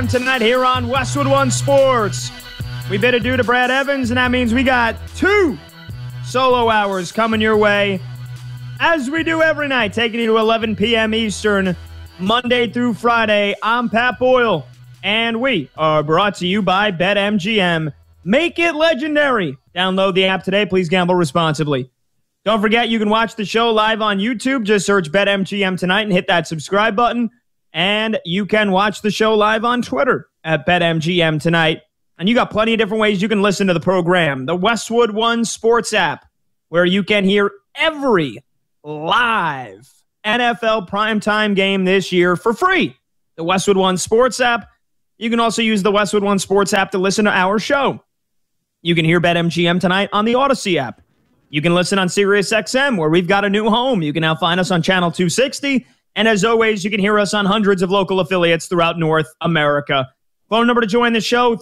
Tonight here on Westwood One Sports. We bid adieu to Brad Evans, and that means we got 2 solo hours coming your way, as we do every night, taking you to 11 p.m. Eastern, Monday through Friday. I'm Pat Boyle, and we are brought to you by BetMGM. Make it legendary. Download the app today. Please gamble responsibly. Don't forget, you can watch the show live on YouTube. Just search BetMGM tonight and hit that subscribe button. And you can watch the show live on Twitter at BetMGM tonight. And you got plenty of different ways you can listen to the program. The Westwood One Sports app, where you can hear every live NFL primetime game this year for free. The Westwood One Sports app. You can also use the Westwood One Sports app to listen to our show. You can hear BetMGM tonight on the Odyssey app. You can listen on SiriusXM, where we've got a new home. You can now find us on Channel 260. And as always, you can hear us on hundreds of local affiliates throughout North America. Phone number to join the show,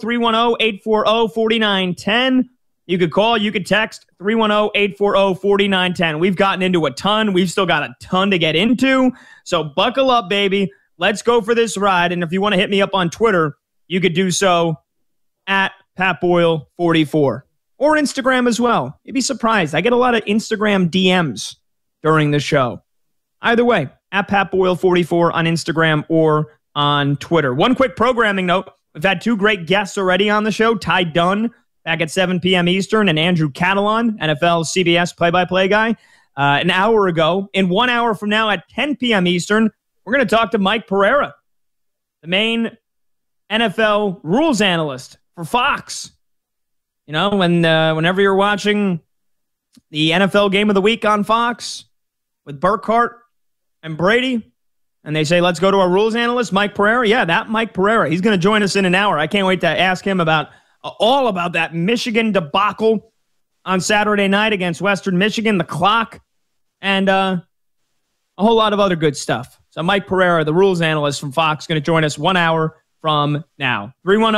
310-840-4910. You could call, you could text, 310-840-4910. We've gotten into a ton. We've still got a ton to get into. So buckle up, baby. Let's go for this ride. And if you want to hit me up on Twitter, you could do so at PatBoyle44. Or Instagram as well. You'd be surprised. I get a lot of Instagram DMs during the show. Either way, at PatBoyle44 on Instagram or on Twitter. One quick programming note. We've had 2 great guests already on the show. Ty Dunn back at 7 p.m. Eastern and Andrew Catalon, NFL CBS play-by-play guy, an hour ago. In 1 hour from now at 10 p.m. Eastern, we're going to talk to Mike Pereira, the main NFL rules analyst for Fox. You know, whenever you're watching the NFL Game of the Week on Fox with Burkhardt and Brady, and they say, let's go to our rules analyst, Mike Pereira. Yeah, that Mike Pereira. He's going to join us in an hour. I can't wait to ask him about all about that Michigan debacle on Saturday night against Western Michigan, the clock, and a whole lot of other good stuff. So Mike Pereira, the rules analyst from Fox, going to join us 1 hour from now.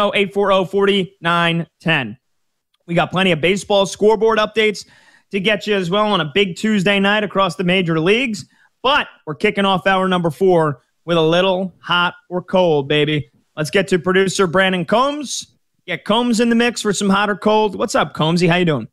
310-840-4910. We got plenty of baseball scoreboard updates to get you as well on a big Tuesday night across the major leagues. But we're kicking off hour number 4 with a little hot or cold, baby. Let's get to producer Brandon Combs. Get Combs in the mix for some hot or cold. What's up, Combsy? How you doing?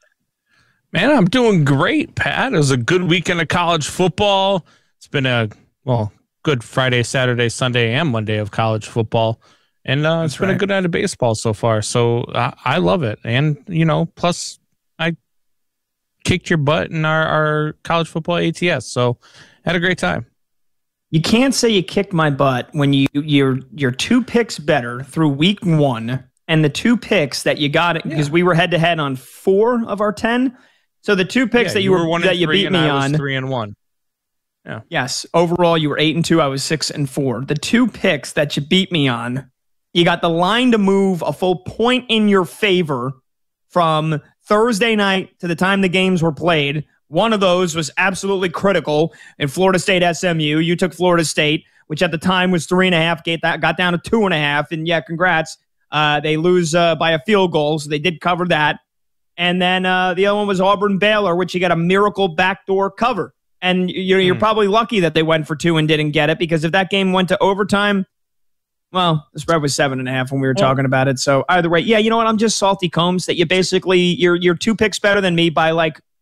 Man, I'm doing great, Pat. It was a good weekend of college football. It's been a, good Friday, Saturday, Sunday, and Monday of college football. And it's been a good night of baseball so far. So I love it. And, plus I kicked your butt in our college football ATS. So had a great time. You can't say you kicked my butt when you're 2 picks better through week 1, and the 2 picks that you got because we were head to head on 4 of our 10. So the 2 picks that you beat me on, 3-1. Yeah. Yes. Overall, you were 8-2. I was 6-4. The 2 picks that you beat me on, you got the line to move a full point in your favor from Thursday night to the time the games were played. One of those was absolutely critical in Florida State SMU. You took Florida State, which at the time was 3.5, got down to 2.5. And yeah, congrats. They lose by a field goal, so they did cover that. And then the other one was Auburn-Baylor, which you got a miracle backdoor cover. And you're probably lucky that they went for 2 and didn't get it, because if that game went to overtime, well, the spread was 7.5 when we were talking about it. So either way, yeah, you know what? I'm just salty, Combs, that you're 2 picks better than me by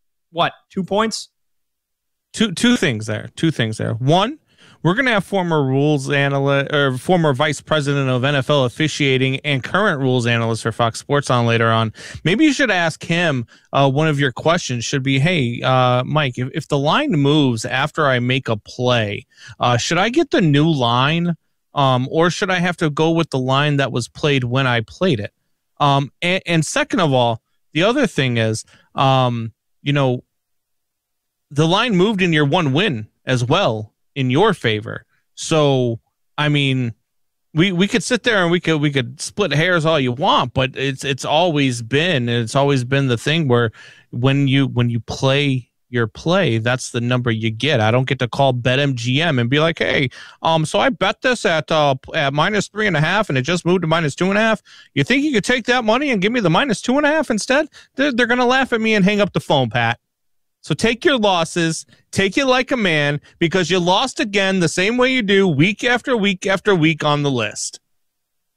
2 points? Two things there. One, we're going to have former rules analyst or former vice president of NFL officiating and current rules analyst for Fox Sports on later on. Maybe you should ask him. One of your questions should be, hey, Mike, if the line moves after I make a play, should I get the new line? Or should I have to go with the line that was played when I played it? And second of all, the other thing is, the line moved in your 1 win as well in your favor. So, I mean, we could sit there and we could split hairs all you want, but it's always been the thing where when you play your play, that's the number you get. I don't get to call BetMGM and be like, hey, so I bet this at -3.5 and it just moved to -2.5. You think you could take that money and give me the -2.5 instead? They're going to laugh at me and hang up the phone, Pat. So take your losses, take it like a man, because you lost again the same way you do week after week after week on the list.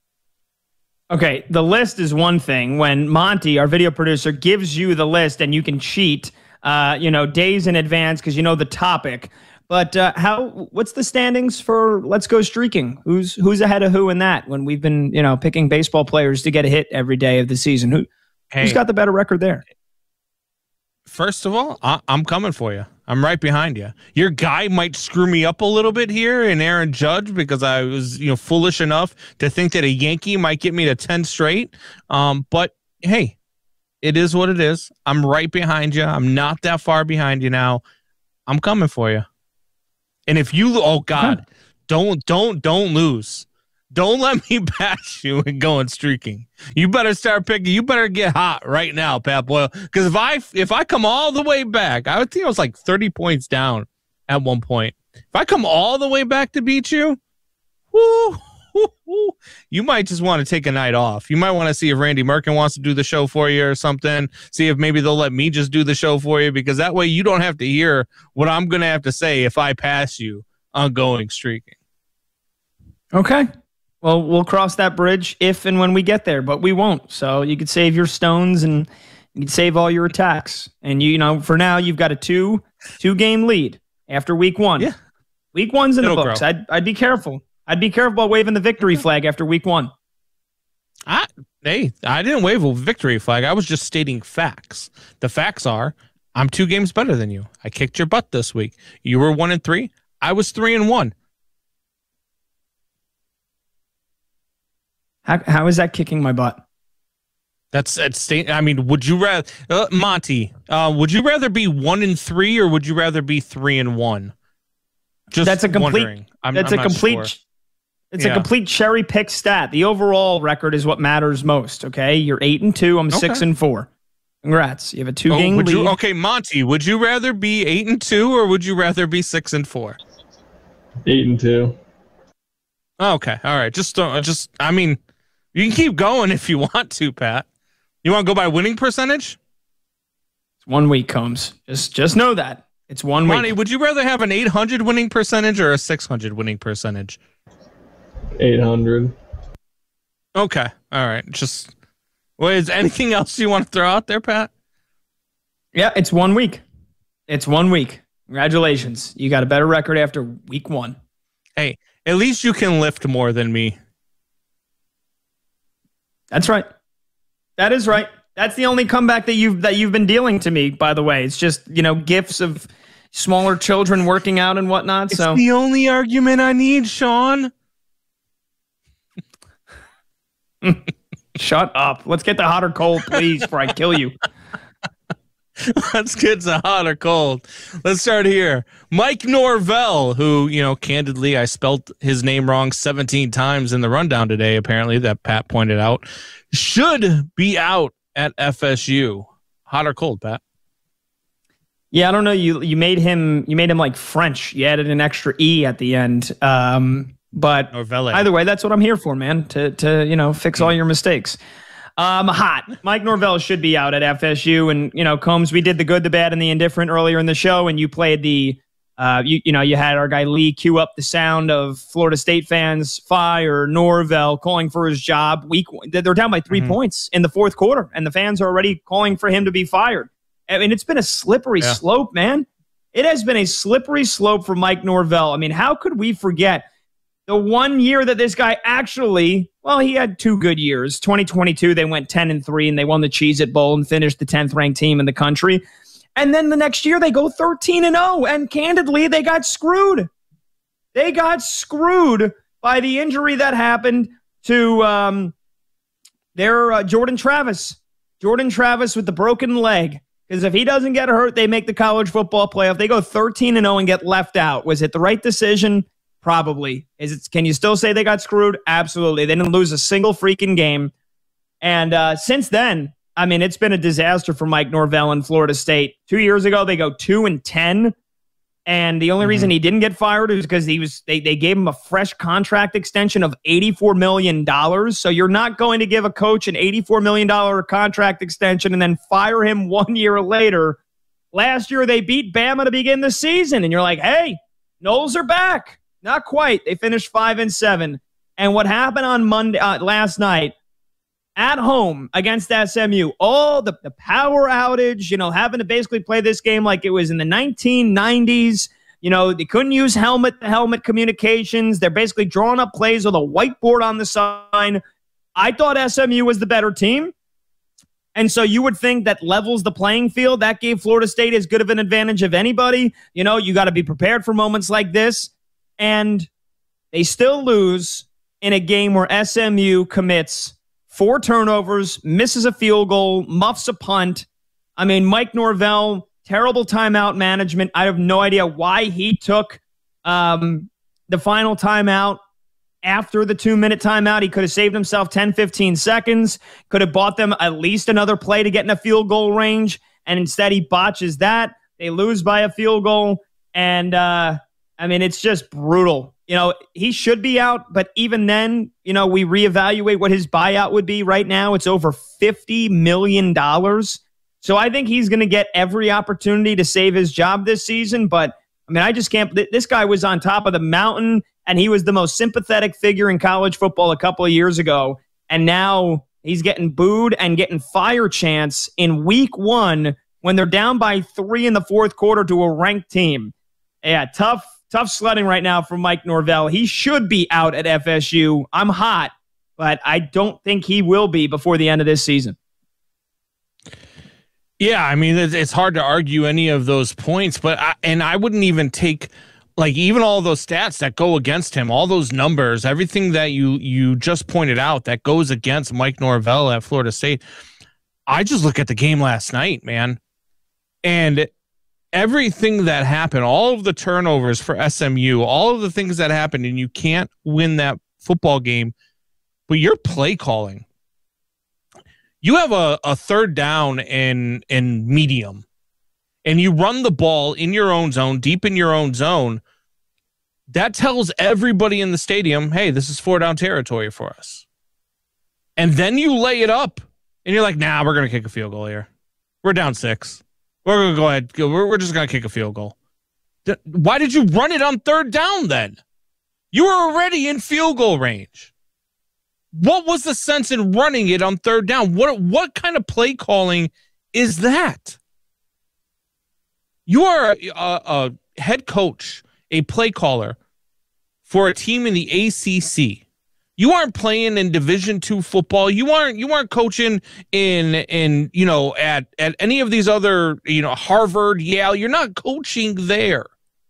Okay, the list is one thing. When Monty, our video producer, gives you the list and you can cheat, days in advance because you know the topic. But what's the standings for Let's Go Streaking? Who's ahead of who in that when we've been, picking baseball players to get a hit every day of the season? Who's got the better record there? First of all, I'm coming for you. I'm right behind you. Your guy might screw me up a little bit here in Aaron Judge because I was, foolish enough to think that a Yankee might get me to 10 straight. But hey, it is what it is. I'm right behind you. I'm not that far behind you now. I'm coming for you. And if you, oh God, don't lose. Don't let me pass you and go on streaking. You better start picking. You better get hot right now, Pat Boyle. Because if I come all the way back, I would think I was like 30 points down at one point. If I come all the way back to beat you, you might just want to take a night off. You might want to see if Randy Merkin wants to do the show for you or something. See if maybe they'll let me just do the show for you, because that way you don't have to hear what I'm going to have to say if I pass you on going streaking. Okay. Well, we'll cross that bridge if and when we get there, but we won't. So you could save your stones and you could save all your attacks. And for now, you've got a two game lead after week one. Yeah. Week one's in the books. I'd be careful. I'd be careful about waving the victory flag after week one. I didn't wave a victory flag. I was just stating facts. The facts are I'm 2 games better than you. I kicked your butt this week. You were 1-3. I was 3-1. How is that kicking my butt? I mean, would you rather Monty? Would you rather be 1-3 or would you rather be 3-1? Just that's a complete. Wondering. That's a complete. Sure. It's a complete cherry pick stat. The overall record is what matters most. Okay, you're 8-2. I'm 6-4. Congrats. You have a 2-game lead. Okay, Monty, would you rather be 8-2 or would you rather be 6-4? 8-2. Okay, all right. I mean, you can keep going if you want to, Pat. You want to go by winning percentage? It's 1 week, Combs. Just know that. It's 1 week. Monty, would you rather have an 800 winning percentage or a 600 winning percentage? 800. Okay, all right. Is anything else you want to throw out there, Pat? Yeah, it's 1 week. It's 1 week. Congratulations. You got a better record after week one. Hey, at least you can lift more than me. That's right. That is right. That's the only comeback that you've been dealing to me, by the way. It's just, gifts of smaller children working out and whatnot. It's the only argument I need, Sean. Shut up. Let's get the hot or cold, please, before I kill you. Let's get to hot or cold. Let's start here. Mike Norvell, who, candidly, I spelled his name wrong 17 times in the rundown today, apparently, that Pat pointed out, should be out at FSU. Hot or cold, Pat? Yeah, I don't know. You made him like French. You added an extra E at the end. But Norvell. Either way, that's what I'm here for, man, to fix all your mistakes. Hot. Mike Norvell should be out at FSU. And, Combs, we did the good, the bad, and the indifferent earlier in the show, and you played the, you had our guy Lee cue up the sound of Florida State fans fire Norvell calling for his job. They're down by 3 points in the fourth quarter, and the fans are already calling for him to be fired. I mean, it's been a slippery slope, man. It has been a slippery slope for Mike Norvell. I mean, how could we forget the 1 year that this guy actually, he had 2 good years. 2022, they went 10-3 and they won the Cheez-It Bowl and finished the 10th ranked team in the country. And then the next year they go 13-0, and candidly, they got screwed. They got screwed by the injury that happened to their Jordan Travis. Jordan Travis with the broken leg. Because if he doesn't get hurt, they make the college football playoff. They go 13-0 and get left out. Was it the right decision? Probably. Can you still say they got screwed? Absolutely. They didn't lose a single freaking game. And since then, I mean, it's been a disaster for Mike Norvell in Florida State. 2 years ago, they go 2-10. And the only reason he didn't get fired is because they gave him a fresh contract extension of $84 million. So you're not going to give a coach an $84 million contract extension and then fire him 1 year later. Last year, they beat Bama to begin the season. And you're like, hey, Noles are back. Not quite. They finished 5-7. And what happened on Monday last night at home against SMU. All the power outage, having to basically play this game like it was in the 1990s. They couldn't use helmet-to-helmet communications. They're basically drawing up plays with a whiteboard on the sign. I thought SMU was the better team. And so you would think that levels the playing field. That gave Florida State as good of an advantage of anybody. You got to be prepared for moments like this. And they still lose in a game where SMU commits 4 turnovers, misses a field goal, muffs a punt. I mean, Mike Norvell, terrible timeout management. I have no idea why he took the final timeout after the 2-minute timeout. He could have saved himself 10, 15 seconds, could have bought them at least another play to get in a field goal range, and instead he botches that. They lose by a field goal, and it's just brutal. He should be out, but even then, we reevaluate what his buyout would be. Right now, it's over $50 million. So I think he's going to get every opportunity to save his job this season, but I just can't. This guy was on top of the mountain, and he was the most sympathetic figure in college football a couple of years ago. And now he's getting booed and getting fire chants in week 1 when they're down by 3 in the fourth quarter to a ranked team. Yeah, tough sledding right now from Mike Norvell. He should be out at FSU. I'm hot, but I don't think he will be before the end of this season. Yeah, it's hard to argue any of those points, but I wouldn't even take even all those stats that go against him, all those numbers, everything that you just pointed out that goes against Mike Norvell at Florida State. I just look at the game last night, man, and everything that happened, all of the turnovers for SMU, all of the things that happened, and you can't win that football game, but you're play calling. You have a third down in medium, and you run the ball in your own zone, deep in your own zone. That tells everybody in the stadium, hey, this is 4-down territory for us. And then you lay it up, and you're like, nah, we're going to kick a field goal here. We're down 6. We're going to go ahead. We're just going to kick a field goal. Why did you run it on third down then? You were already in field goal range. What was the sense in running it on third down? What kind of play calling is that? You are a head coach, a play caller for a team in the ACC. You aren't playing in Division II football. You aren't coaching in at any of these other, Harvard, Yale. You're not coaching there.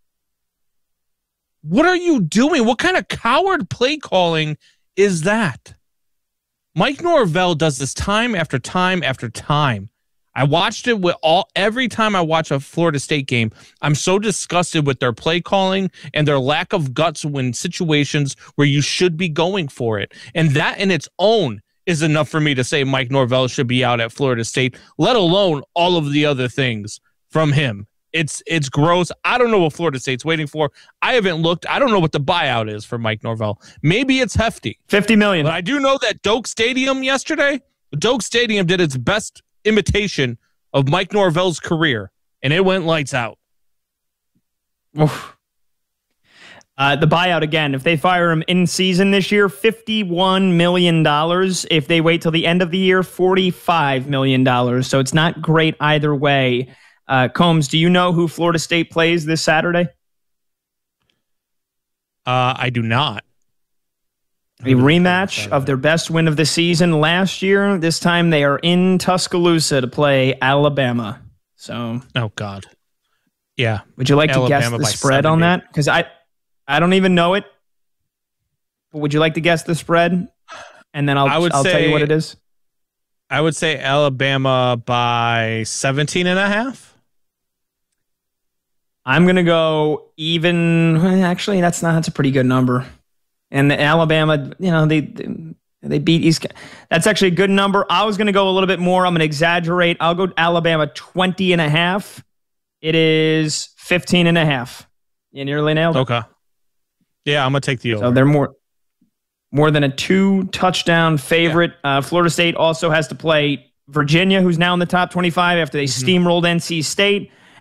What are you doing? What kind of coward play calling is that? Mike Norvell does this time after time after time. I watched it every time I watch a Florida State game. I'm so disgusted with their play calling and their lack of guts when situations where you should be going for it. And that in its own is enough for me to say Mike Norvell should be out at Florida State, let alone all of the other things from him. It's gross. I don't know what Florida State's waiting for. I haven't looked. I don't know what the buyout is for Mike Norvell. Maybe it's hefty. $50 million. But I do know that Doak Stadium yesterday, Doak Stadium did its best imitation of Mike Norvell's career, and it went lights out. Oof. The buyout, again, if they fire him in season this year, $51 million. If they wait till the end of the year, $45 million. So it's not great either way. Combs, do you know who Florida State plays this Saturday? I do not. A rematch of their best win of the season last year. This time they are in Tuscaloosa to play Alabama. So, oh God, yeah. Would you like Alabama to guess the spread on that? Because I don't even know it. But would you like to guess the spread? And then I'll tell you what it is. I would say Alabama by 17.5. I'm gonna go even. Actually, that's a pretty good number. And the Alabama, they beat East. That's actually a good number. I was going to go a little bit more. I'm going to exaggerate. I'll go Alabama 20.5. It is 15.5. You nearly nailed it. Okay. Yeah, I'm going to take the over. So they're more than a 2-touchdown favorite. Yeah. Florida State also has to play Virginia, who's now in the top 25 after they steamrolled NC State.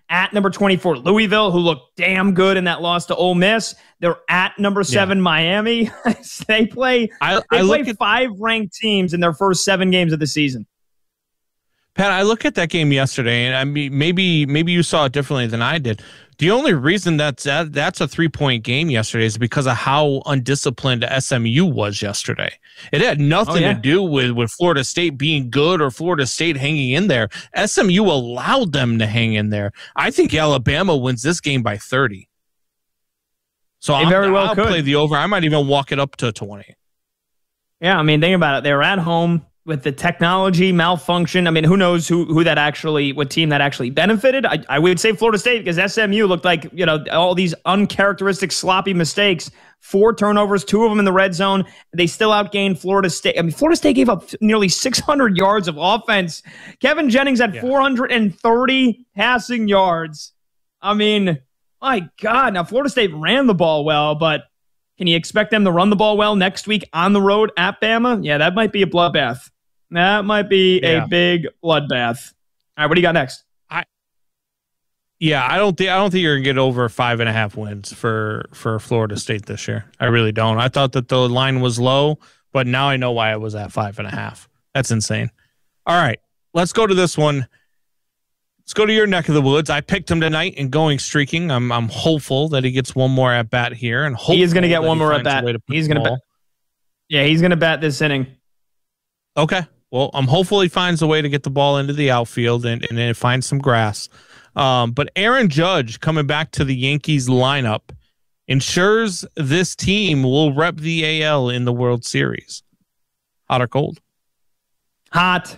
at number 24 Louisville, who looked damn good in that loss to Ole Miss. They're at number 7 Miami. They play 5 ranked teams in their first 7 games of the season. Pat, I look at that game yesterday, and I mean, maybe you saw it differently than I did. The only reason that's a 3-point game yesterday is because of how undisciplined SMU was yesterday. It had nothing to do with Florida State being good or Florida State hanging in there. SMU allowed them to hang in there. I think Alabama wins this game by 30. So I'll play the over. I might even walk it up to 20. Yeah, I mean, think about it. They were at home with the technology malfunction. I mean, who knows what team that actually benefited? I would say Florida State, because SMU looked like, all these uncharacteristic sloppy mistakes, 4 turnovers, 2 of them in the red zone. They still outgained Florida State. I mean, Florida State gave up nearly 600 yards of offense. Kevin Jennings had 430 passing yards. I mean, my God. Now, Florida State ran the ball well, but can you expect them to run the ball well next week on the road at Bama? Yeah, that might be a bloodbath. That might be a big bloodbath. All right, what do you got next? I don't think you're gonna get over 5.5 wins for Florida State this year. I really don't. I thought that the line was low, but now I know why it was at 5.5. That's insane. All right, let's go to this one. Let's go to your neck of the woods. I picked him tonight and going streaking. I'm hopeful that he gets one more at bat here, and he is going to get one more at bat. He's going to bat. Yeah, he's going to bat this inning. Okay. Well, I'm hopeful he finds a way to get the ball into the outfield and then find some grass. But Aaron Judge coming back to the Yankees lineup ensures this team will rep the AL in the World Series. Hot or cold? Hot.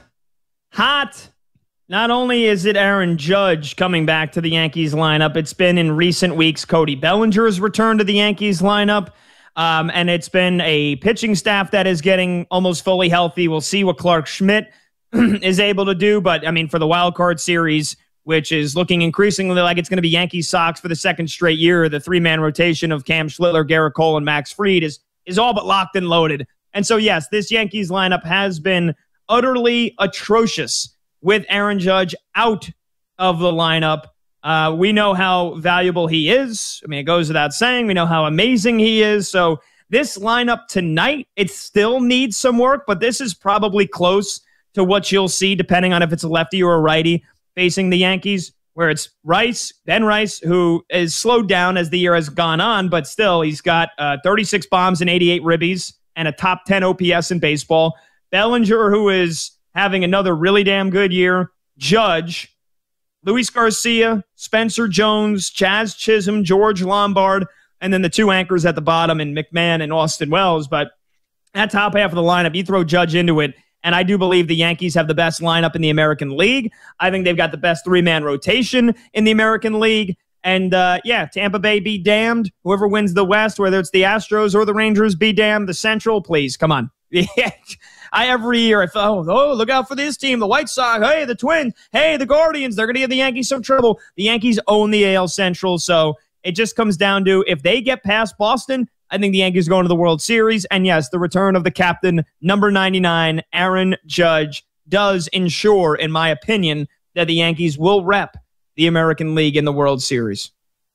Not only is it Aaron Judge coming back to the Yankees lineup, it's been in recent weeks Cody Bellinger's return to the Yankees lineup. And it's been a pitching staff that is getting almost fully healthy. We'll see what Clark Schmidt is able to do. But, I mean, for the wild card series, which is looking increasingly like it's going to be Yankees Sox for the second straight year, the 3-man rotation of Cam Schlittler, Garrett Cole, and Max Fried is all but locked and loaded. And so, yes, this Yankees lineup has been utterly atrocious with Aaron Judge out of the lineup. We know how valuable he is. I mean, it goes without saying. We know how amazing he is. So this lineup tonight, it still needs some work, but this is probably close to what you'll see, depending on if it's a lefty or a righty facing the Yankees, where it's Ben Rice, who is slowed down as the year has gone on, but still, he's got 36 bombs and 88 ribbies and a top 10 OPS in baseball. Bellinger, who is having another really damn good year. Judge, Luis Garcia, Spencer Jones, Chaz Chisholm, George Lombard, and then the 2 anchors at the bottom in McMahon and Austin Wells. But that top half of the lineup, you throw Judge into it, and I do believe the Yankees have the best lineup in the American League. I think they've got the best 3-man rotation in the American League. And, Tampa Bay be damned. Whoever wins the West, whether it's the Astros or the Rangers, be damned. The Central, please, come on. Every year I thought, look out for this team, the White Sox, hey, the Twins, hey, the Guardians, they're going to give the Yankees some trouble. The Yankees own the AL Central, so it just comes down to if they get past Boston, I think the Yankees are going to the World Series. And yes, the return of the captain, number 99, Aaron Judge, does ensure, in my opinion, that the Yankees will rep the American League in the World Series.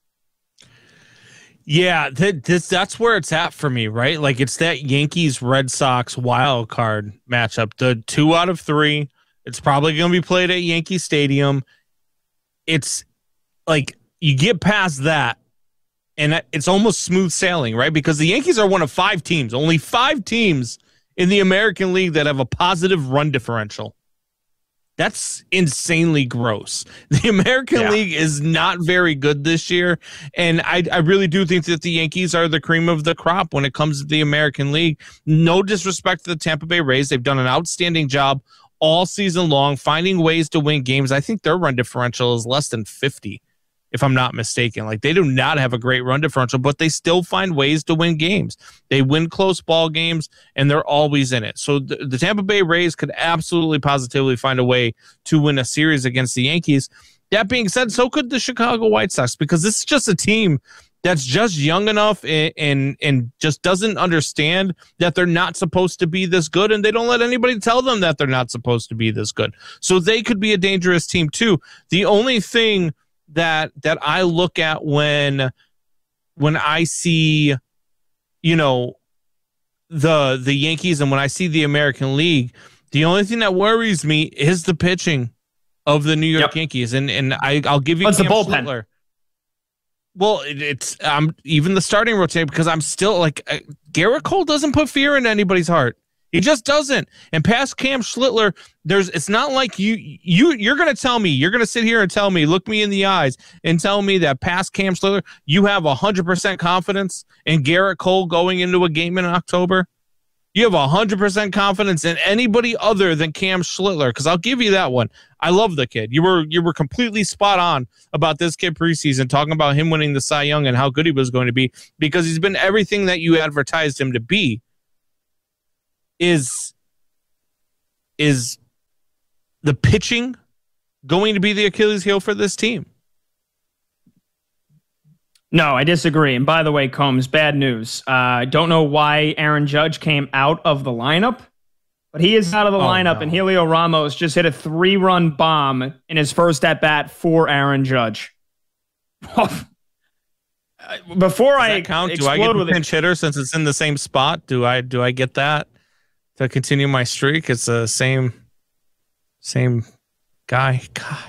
Yeah, that's where it's at for me, right? Like, it's that Yankees-Red Sox wild card matchup. The 2 out of 3, it's probably going to be played at Yankee Stadium. It's like you get past that, and it's almost smooth sailing, right? Because the Yankees are one of 5 teams, only 5 teams in the American League that have a positive run differential. That's insanely gross. The American League is not very good this year, and I really do think that the Yankees are the cream of the crop when it comes to the American League. No disrespect to the Tampa Bay Rays. They've done an outstanding job all season long finding ways to win games. I think their run differential is less than 50, if I'm not mistaken. Like, they do not have a great run differential, but they still find ways to win games. They win close ball games, and they're always in it. So the Tampa Bay Rays could absolutely positively find a way to win a series against the Yankees. That being said, so could the Chicago White Sox, because this is just a team that's just young enough and just doesn't understand that they're not supposed to be this good, and they don't let anybody tell them that they're not supposed to be this good. So they could be a dangerous team too. The only thing that I look at when I see, you know, the Yankees and when I see the American League, the only thing that worries me is the pitching of the New York Yankees. And I'll give you the bullpen. Schlittler. Well, it's even the starting rotation, because I'm still like Garrett Cole doesn't put fear in anybody's heart. He just doesn't. And past Cam Schlittler, it's not like you're going to tell me, you're going to sit here and tell me, look me in the eyes and tell me that past Cam Schlittler, you have 100% confidence in Garrett Cole going into a game in October. You have 100% confidence in anybody other than Cam Schlittler, because I'll give you that one. I love the kid. You were completely spot on about this kid preseason, talking about him winning the Cy Young and how good he was going to be, because he's been everything that you advertised him to be. Is the pitching going to be the Achilles heel for this team? No, I disagree. And by the way, Combs, bad news. I don't know why Aaron Judge came out of the lineup, but he is out of the lineup, and Helio Ramos just hit a 3-run bomb in his first at-bat for Aaron Judge. Before I count, do I get a pinch hitter since it's in the same spot? Do I get that to continue my streak? It's the same guy.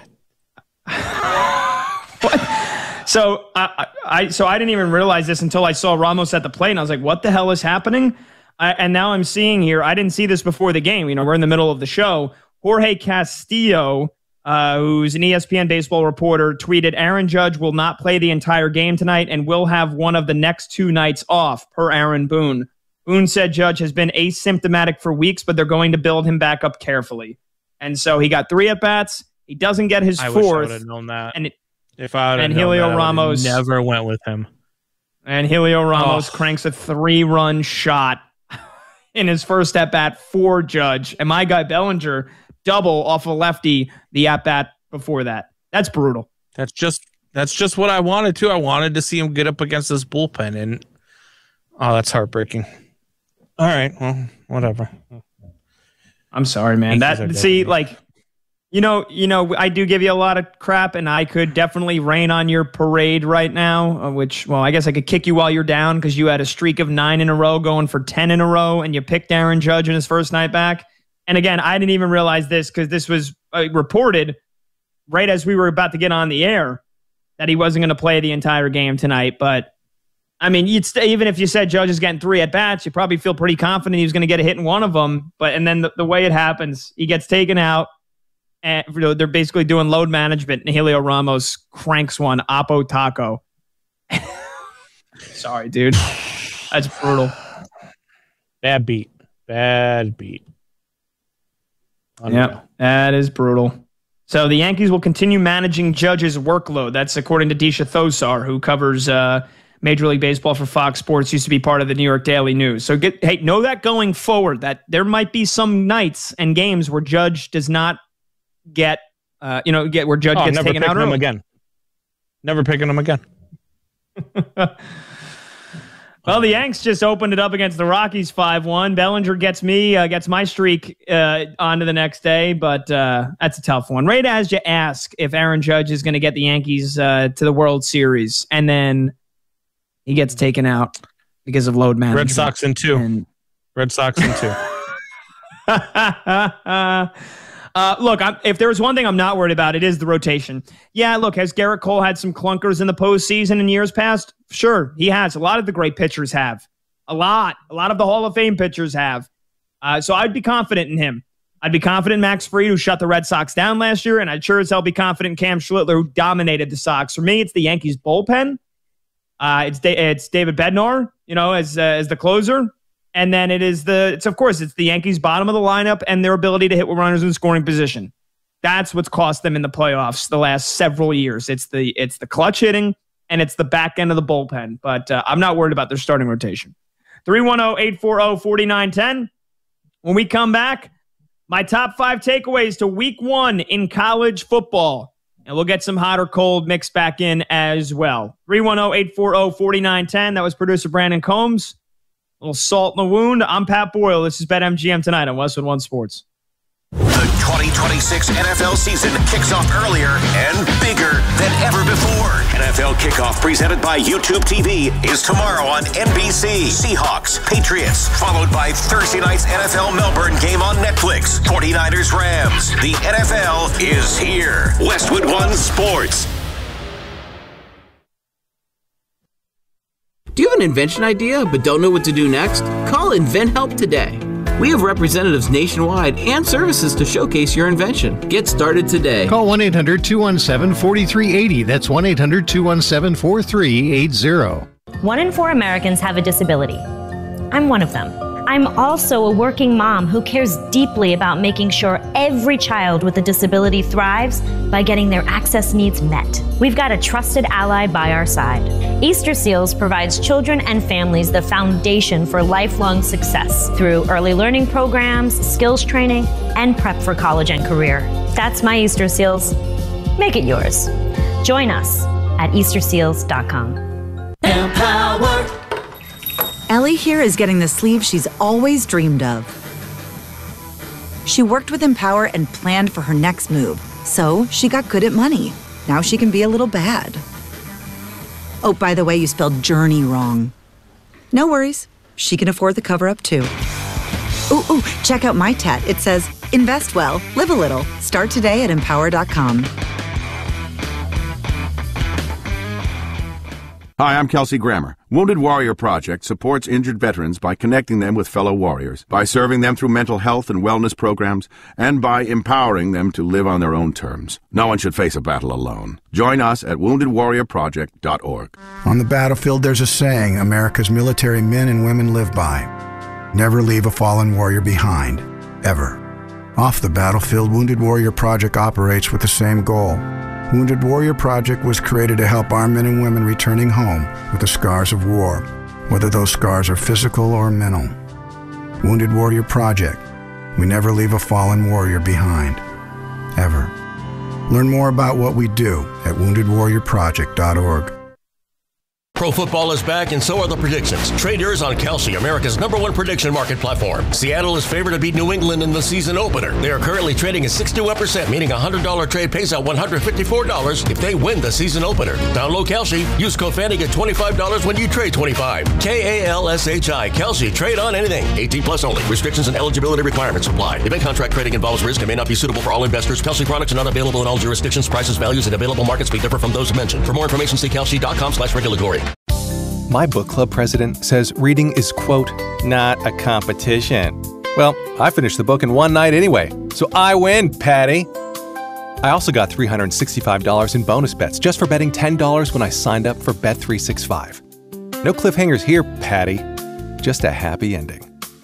God. What? So I didn't even realize this until I saw Ramos at the plate, and I was like, what the hell is happening? And now I'm seeing here, I didn't see this before the game. You know, we're in the middle of the show. Jorge Castillo, who's an ESPN baseball reporter, tweeted, Aaron Judge will not play the entire game tonight and will have one of the next 2 nights off, per Aaron Boone. Boone said Judge has been asymptomatic for weeks, but they're going to build him back up carefully. And so he got 3 at-bats. He doesn't get his 4th. I wish I would have known that. If I would have Helio Ramos never went with him. And Helio Ramos cranks a 3-run shot in his first at-bat for Judge. And my guy Bellinger, double off a lefty the at-bat before that. That's brutal. That's just what I wanted to. I wanted to see him get up against this bullpen, and that's heartbreaking. All right, well, whatever. I'm sorry, man. You know, I do give you a lot of crap, and I could definitely rain on your parade right now, I guess I could kick you while you're down because you had a streak of 9 in a row going for 10 in a row, and you picked Aaron Judge in his first night back. And again, I didn't even realize this because this was reported right as we were about to get on the air that he wasn't going to play the entire game tonight. But, I mean, even if you said Judge is getting 3 at-bats, you probably feel pretty confident he was going to get a hit in one of them. And then the way it happens, he gets taken out. And they're basically doing load management, and Helio Ramos cranks one, Oppo Taco. Sorry, dude. That's brutal. Bad beat. Yeah, that is brutal. So the Yankees will continue managing Judge's workload. That's according to Disha Thosar, who covers Major League Baseball for Fox Sports, used to be part of the New York Daily News. So know that going forward, that there might be some nights and games where Judge does not get where Judge gets taken out early. Again. Never picking him again. Well, the Yanks just opened it up against the Rockies 5-1. Bellinger gets my streak on to the next day, but that's a tough one. Right as you ask if Aaron Judge is going to get the Yankees to the World Series, and then he gets taken out because of load management. Red Sox in 2. Look, if there was one thing I'm not worried about, it is the rotation. Yeah, look, has Garrett Cole had some clunkers in the postseason in years past? Sure, he has. A lot of the great pitchers have. A lot of the Hall of Fame pitchers have. So I'd be confident in him. I'd be confident in Max Fried, who shut the Red Sox down last year, and I'd sure as hell be confident in Cam Schlittler, who dominated the Sox. For me, it's the Yankees bullpen. It's David Bednar, as the closer. And then it's the Yankees' bottom of the lineup and their ability to hit with runners in scoring position. That's what's cost them in the playoffs the last several years. It's the clutch hitting and it's the back end of the bullpen. But I'm not worried about their starting rotation. 310-840-4910. When we come back, my top 5 takeaways to week 1 in college football. And we'll get some hot or cold mixed back in as well. 310-840-4910. That was producer Brandon Combs. A little salt in the wound. I'm Pat Boyle. This is BetMGM Tonight on Westwood One Sports. The 2026 NFL season kicks off earlier and bigger than ever before. NFL Kickoff, presented by YouTube TV, is tomorrow on NBC. Seahawks, Patriots, followed by Thursday night's NFL Melbourne game on Netflix. 49ers, Rams. The NFL is here. Westwood One Sports. Do you have an invention idea but don't know what to do next? Call InventHelp today. We have representatives nationwide and services to showcase your invention. Get started today. Call 1-800-217-4380. That's 1-800-217-4380. 1 in 4 Americans have a disability. I'm one of them. I'm also a working mom who cares deeply about making sure every child with a disability thrives by getting their access needs met. We've got a trusted ally by our side. Easter Seals provides children and families the foundation for lifelong success through early learning programs, skills training, and prep for college and career. That's my Easter Seals. Make it yours. Join us at easterseals.com. Empower. Ellie here is getting the sleeve she's always dreamed of. She worked with Empower and planned for her next move, so she got good at money. Now she can be a little bad. Oh, by the way, you spelled journey wrong. No worries, she can afford the cover-up too. Ooh, check out my tat. It says, invest well, live a little. Start today at empower.com. Hi, I'm Kelsey Grammer. Wounded Warrior Project supports injured veterans by connecting them with fellow warriors, by serving them through mental health and wellness programs, and by empowering them to live on their own terms. No one should face a battle alone. Join us at woundedwarriorproject.org. On the battlefield, there's a saying America's military men and women live by. Never leave a fallen warrior behind, ever. Off the battlefield, Wounded Warrior Project operates with the same goal. Wounded Warrior Project was created to help our men and women returning home with the scars of war, whether those scars are physical or mental. Wounded Warrior Project. We never leave a fallen warrior behind, ever. Learn more about what we do at woundedwarriorproject.org. Pro football is back, and so are the predictions. Trade yours on Kalshi, America's #1 prediction market platform. Seattle is favored to beat New England in the season opener. They are currently trading at 61%, meaning a $100 trade pays out $154 if they win the season opener. Download Kalshi. Use code FANNY, get $25 when you trade $25. Kalshi. Kalshi. Trade on anything. 18 plus only. Restrictions and eligibility requirements apply. Event contract trading involves risk and may not be suitable for all investors. Kalshi products are not available in all jurisdictions. Prices, values, and available markets may differ from those mentioned. For more information, see kalshi.com/regulatory. My book club president says reading is, quote, not a competition. Well, I finished the book in one night anyway, so I win, Patty. I also got $365 in bonus bets just for betting $10 when I signed up for Bet365. No cliffhangers here, Patty. Just a happy ending.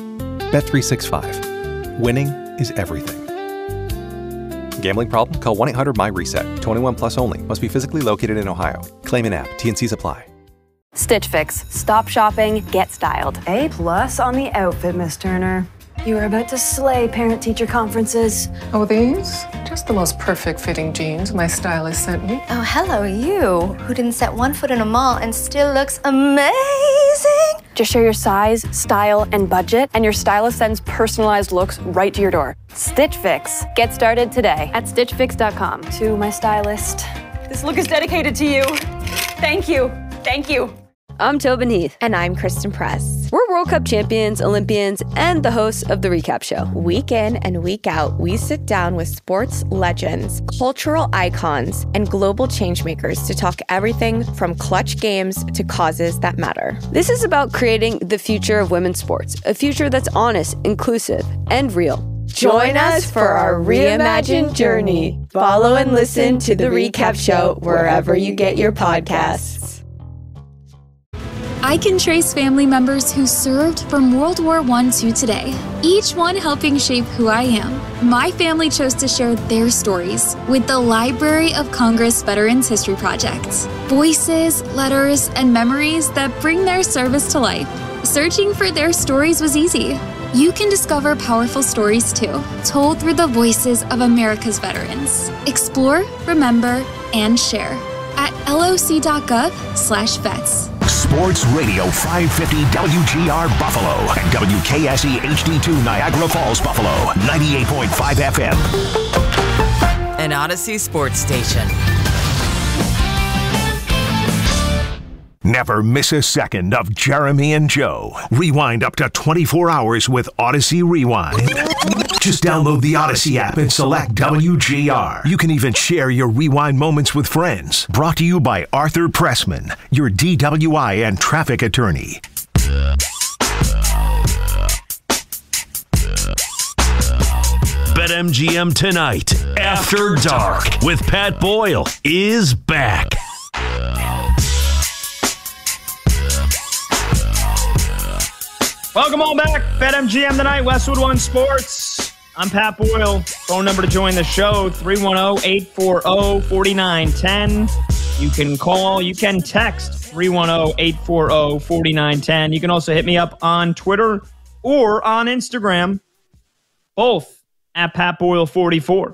Bet365. Winning is everything. Gambling problem? Call 1-800-MY-RESET. 21 plus only. Must be physically located in Ohio. Claim in app. T&Cs apply. Stitch Fix. Stop shopping, get styled. A+ on the outfit, Miss Turner. You are about to slay parent-teacher conferences. Oh, these? Just the most perfect fitting jeans my stylist sent me. Oh, hello, you, who didn't set one foot in a mall and still looks amazing. Just share your size, style, and budget, and your stylist sends personalized looks right to your door. Stitch Fix. Get started today at stitchfix.com. To my stylist. This look is dedicated to you. Thank you. Thank you. I'm Tobin Heath. And I'm Kristen Press. We're World Cup champions, Olympians, and the hosts of The Recap Show. Week in and week out, we sit down with sports legends, cultural icons, and global changemakers to talk everything from clutch games to causes that matter. This is about creating the future of women's sports, a future that's honest, inclusive, and real. Join us for our reimagined journey. Follow and listen to The Recap Show wherever you get your podcasts. I can trace family members who served from World War I to today, each one helping shape who I am. My family chose to share their stories with the Library of Congress Veterans History Project. Voices, letters, and memories that bring their service to life. Searching for their stories was easy. You can discover powerful stories too, told through the voices of America's veterans. Explore, remember, and share at loc.gov/vets. Sports Radio 550 WGR Buffalo and WKSE HD2 Niagara Falls, Buffalo, 98.5 FM. An Odyssey sports station. Never miss a second of Jeremy and Joe. Rewind up to 24 hours with Odyssey Rewind. Just download the Odyssey app and select WGR. You can even share your rewind moments with friends. Brought to you by Arthur Pressman, your DWI and traffic attorney. BetMGM tonight, After Dark, with Pat Boyle, is back. Welcome on back. BetMGM tonight, Westwood One Sports. I'm Pat Boyle. Phone number to join the show, 310-840-4910. You can call, you can text 310-840-4910. You can also hit me up on Twitter or on Instagram, both at Pat Boyle 44.